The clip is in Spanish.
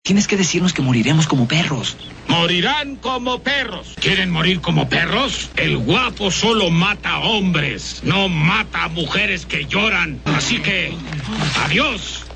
Tienes que decirnos que moriremos como perros. Morirán como perros. ¿Quieren morir como perros? El guapo solo mata hombres, no mata a mujeres que lloran. Así que, adiós.